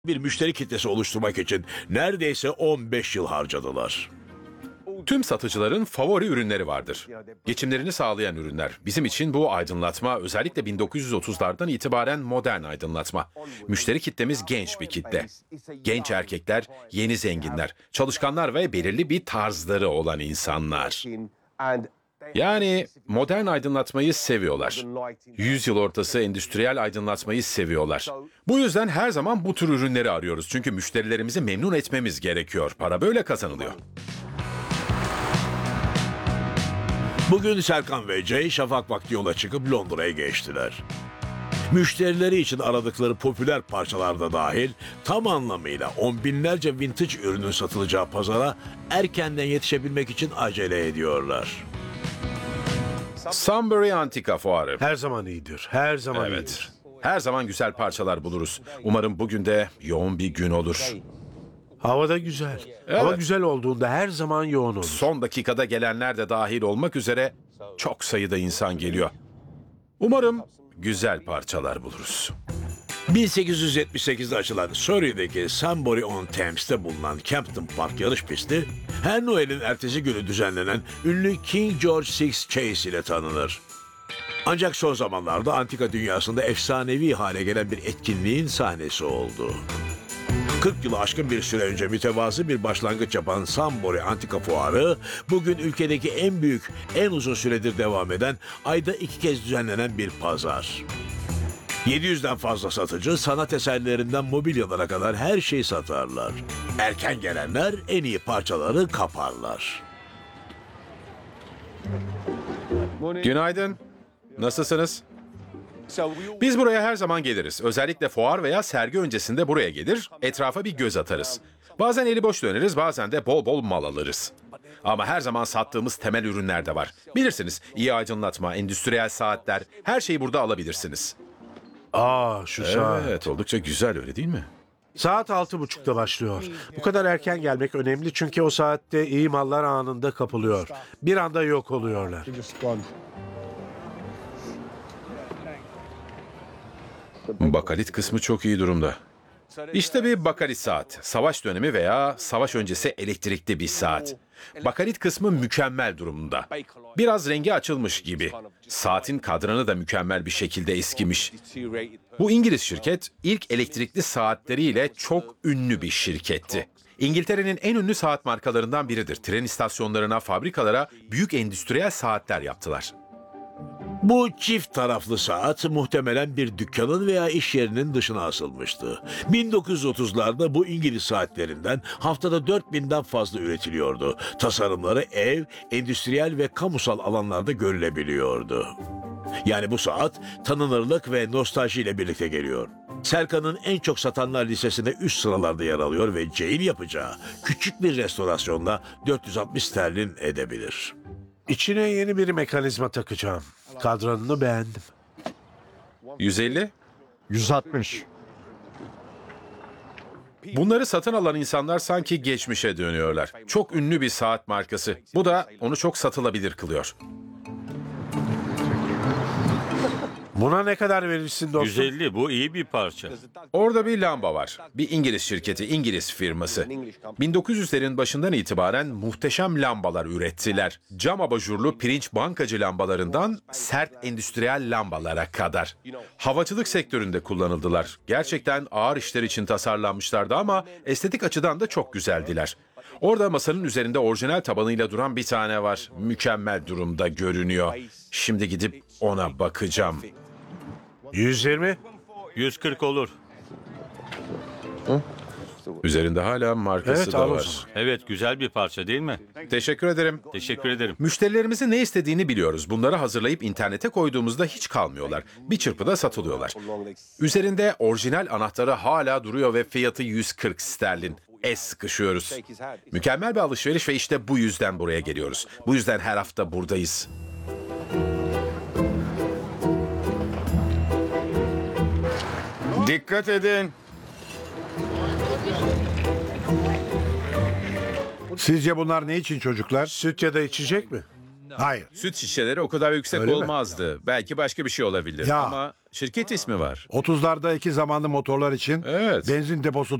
Bir müşteri kitlesi oluşturmak için neredeyse 15 yıl harcadılar. Tüm satıcıların favori ürünleri vardır. Geçimlerini sağlayan ürünler. Bizim için bu aydınlatma özellikle 1930'lardan itibaren modern aydınlatma. Müşteri kitlemiz genç bir kitle. Genç erkekler, yeni zenginler, çalışkanlar ve belirli bir tarzları olan insanlar. Yani modern aydınlatmayı seviyorlar. Yüzyıl ortası endüstriyel aydınlatmayı seviyorlar. Bu yüzden her zaman bu tür ürünleri arıyoruz. Çünkü müşterilerimizi memnun etmemiz gerekiyor. Para böyle kazanılıyor. Bugün Serkan ve Jay şafak vakti yola çıkıp Londra'ya geçtiler. Müşterileri için aradıkları popüler parçalarda dahil tam anlamıyla on binlerce vintage ürünün satılacağı pazara erkenden yetişebilmek için acele ediyorlar. Sunbury Antika Fuarı. Her zaman iyidir. Her zaman Evet. iyidir. Her zaman güzel parçalar buluruz. Umarım bugün de yoğun bir gün olur. Havada güzel. Hava güzel olduğunda her zaman yoğun olur. Son dakikada gelenler de dahil olmak üzere çok sayıda insan geliyor. Umarım güzel parçalar buluruz. 1878'de açılan Surrey'deki Sunbury-on-Thames'te bulunan Campden Park yarış pisti, her Noel'in ertesi günü düzenlenen ünlü King George VI Chase ile tanınır. Ancak son zamanlarda antika dünyasında efsanevi hale gelen bir etkinliğin sahnesi oldu. 40 yılı aşkın bir süre önce mütevazı bir başlangıç yapan Sunbury Antika Fuarı, bugün ülkedeki en büyük, en uzun süredir devam eden, ayda 2 kez düzenlenen bir pazar. 700'den fazla satıcı sanat eserlerinden mobilyalara kadar her şeyi satarlar. Erken gelenler en iyi parçaları kaparlar. Günaydın. Nasılsınız? Biz buraya her zaman geliriz. Özellikle fuar veya sergi öncesinde buraya gelir, etrafa bir göz atarız. Bazen eli boş döneriz, bazen de bol bol mal alırız. Ama her zaman sattığımız temel ürünler de var. Bilirsiniz, iyi aydınlatma, endüstriyel saatler, her şeyi burada alabilirsiniz. Şu saat. Evet, oldukça güzel öyle değil mi? Saat 6.30'da başlıyor. Bu kadar erken gelmek önemli çünkü o saatte iyi mallar anında kapılıyor. Bir anda yok oluyorlar. Bakalit kısmı çok iyi durumda. İşte bir bakalit saat. Savaş dönemi veya savaş öncesi elektrikli bir saat. Bakalit kısmı mükemmel durumda. Biraz rengi açılmış gibi. Saatin kadranı da mükemmel bir şekilde eskimiş. Bu İngiliz şirket ilk elektrikli saatleriyle çok ünlü bir şirketti. İngiltere'nin en ünlü saat markalarından biridir. Tren istasyonlarına, fabrikalara büyük endüstriyel saatler yaptılar. Bu çift taraflı saat muhtemelen bir dükkanın veya iş yerinin dışına asılmıştı. 1930'larda bu İngiliz saatlerinden haftada 4000'den fazla üretiliyordu. Tasarımları ev, endüstriyel ve kamusal alanlarda görülebiliyordu. Yani bu saat tanınırlık ve nostalji ile birlikte geliyor. Serkan'ın en çok satanlar listesinde üst sıralarda yer alıyor ve Jay'in yapacağı küçük bir restorasyonla 460 sterlin edebilir. İçine yeni bir mekanizma takacağım. Kadranını beğendim. 150? 160. Bunları satın alan insanlar sanki geçmişe dönüyorlar. Çok ünlü bir saat markası. Bu da onu çok satılabilir kılıyor. Buna ne kadar verirsin dostum? 150, bu iyi bir parça. Orada bir lamba var. Bir İngiliz şirketi, İngiliz firması. 1900'lerin başından itibaren muhteşem lambalar ürettiler. Cam abajurlu pirinç bankacı lambalarından sert endüstriyel lambalara kadar. Havacılık sektöründe kullanıldılar. Gerçekten ağır işler için tasarlanmışlardı ama estetik açıdan da çok güzeldiler. Orada masanın üzerinde orijinal tabanıyla duran bir tane var. Mükemmel durumda görünüyor. Şimdi gidip ona bakacağım. 120? 140 olur. Üzerinde hala markası Evet, da al o var. zaman. Evet, güzel bir parça değil mi? Teşekkür ederim. Teşekkür ederim. Müşterilerimizin ne istediğini biliyoruz. Bunları hazırlayıp internete koyduğumuzda hiç kalmıyorlar. Bir çırpıda satılıyorlar. Üzerinde orijinal anahtarı hala duruyor ve fiyatı 140 sterlin. Sıkışıyoruz. Mükemmel bir alışveriş ve işte bu yüzden buraya geliyoruz. Bu yüzden her hafta buradayız. Dikkat edin. Sizce bunlar ne için çocuklar? Süt ya da içecek mi? Hayır. Süt şişeleri o kadar yüksek Öyle mi? olmazdı. Belki başka bir şey olabilir Ya. ama şirket ismi var. 30'lardaki zamanlı motorlar için Evet. benzin deposu